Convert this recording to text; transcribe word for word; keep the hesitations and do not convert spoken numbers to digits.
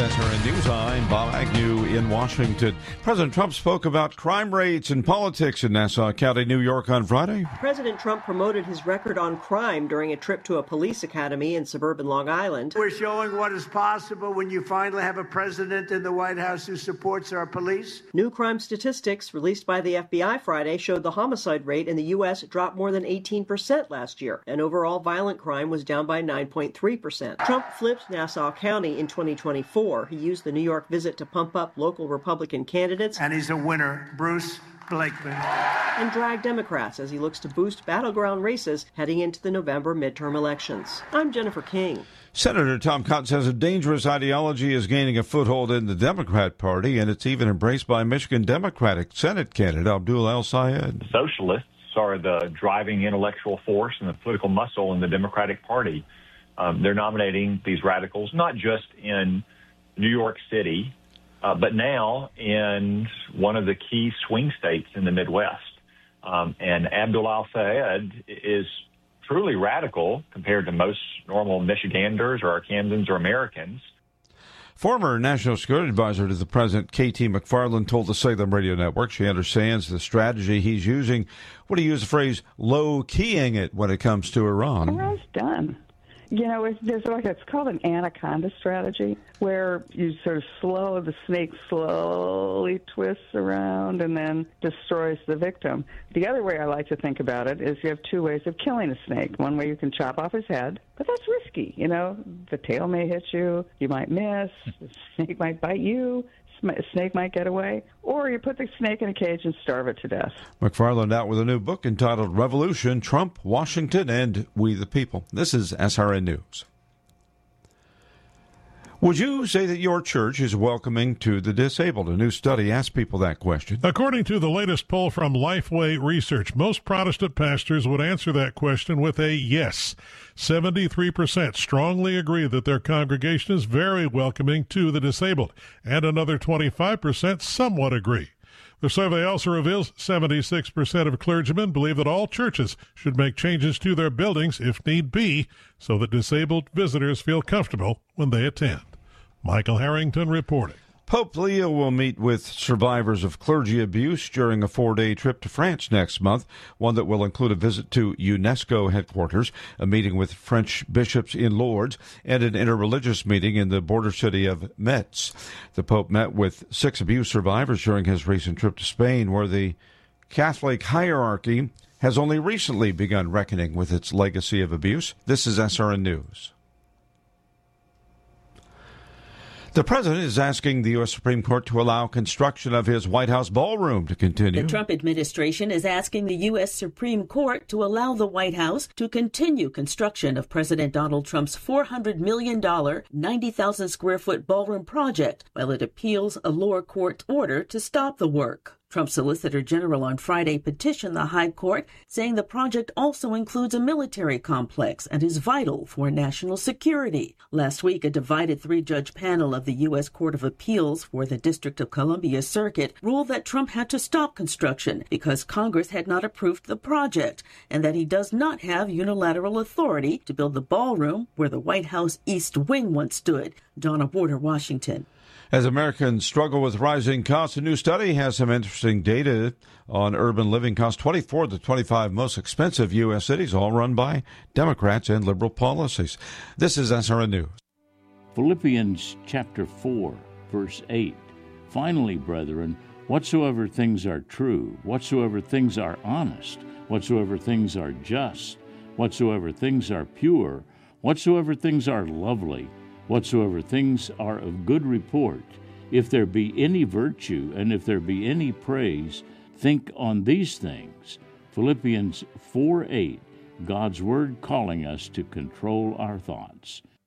S R N News. I'm Bob Agnew in Washington. President Trump spoke about crime rates and politics in Nassau County, New York on Friday. President Trump promoted his record on crime during a trip to a police academy in suburban Long Island. We're showing what is possible when you finally have a president in the White House who supports our police. New crime statistics released by the F B I Friday showed the homicide rate in the U S dropped more than eighteen percent last year, and overall violent crime was down by nine point three percent. Trump flipped Nassau County in twenty twenty-four. He used the New York visit to pump up local Republican candidates. And he's a winner, Bruce Blakeman. And drag Democrats as he looks to boost battleground races heading into the November midterm elections. I'm Jennifer King. Senator Tom Cotton says a dangerous ideology is gaining a foothold in the Democrat Party, and it's even embraced by Michigan Democratic Senate candidate Abdul El-Sayed. Socialists are the driving intellectual force and the political muscle in the Democratic Party. Um, they're nominating these radicals, not just in New York City, uh, but now in one of the key swing states in the Midwest. Um, and Abdul El-Sayed is truly radical compared to most normal Michiganders or Arkansans or Americans. Former National Security Advisor to the President, K T McFarland, told the Salem Radio Network she understands the strategy he's using. What do you use the phrase low-keying it when it comes to Iran? Iran's done. You know, it's, there's like it's called an anaconda strategy, where you sort of slow the snake slowly twists around and then destroys the victim. The other way I like to think about it is you have two ways of killing a snake. One way you can chop off his head, but that's risky. You know, the tail may hit you, you might miss, the snake might bite you. A snake might get away, or you put the snake in a cage and starve it to death. McFarland out with a new book entitled Revolution, Trump, Washington, and We the People. This is S R N News. Would you say that your church is welcoming to the disabled? A new study asked people that question. According to the latest poll from Lifeway Research, most Protestant pastors would answer that question with a yes. seventy-three percent strongly agree that their congregation is very welcoming to the disabled, and another twenty-five percent somewhat agree. The survey also reveals seventy-six percent of clergymen believe that all churches should make changes to their buildings if need be, so that disabled visitors feel comfortable when they attend. Michael Harrington reporting. Pope Leo will meet with survivors of clergy abuse during a four-day trip to France next month, one that will include a visit to UNESCO headquarters, a meeting with French bishops in Lourdes, and an interreligious meeting in the border city of Metz. The Pope met with six abuse survivors during his recent trip to Spain, where the Catholic hierarchy has only recently begun reckoning with its legacy of abuse. This is S R N News. The president is asking the U S Supreme Court to allow construction of his White House ballroom to continue. The Trump administration is asking the U S Supreme Court to allow the White House to continue construction of President Donald Trump's four hundred million dollars, ninety thousand square foot ballroom project while it appeals a lower court order to stop the work. Trump's Solicitor General on Friday petitioned the High Court, saying the project also includes a military complex and is vital for national security. Last week, a divided three-judge panel of the U S Court of Appeals for the District of Columbia Circuit ruled that Trump had to stop construction because Congress had not approved the project, and that he does not have unilateral authority to build the ballroom where the White House East Wing once stood. Donna Border, Washington. As Americans struggle with rising costs, a new study has some interesting data on urban living costs. twenty-four of the twenty-five most expensive U S cities, all run by Democrats and liberal policies. This is S R N News. Philippians chapter four, verse eight. Finally, brethren, whatsoever things are true, whatsoever things are honest, whatsoever things are just, whatsoever things are pure, whatsoever things are lovely, whatsoever things are of good report, if there be any virtue, and if there be any praise, think on these things. Philippians four eight, God's Word calling us to control our thoughts.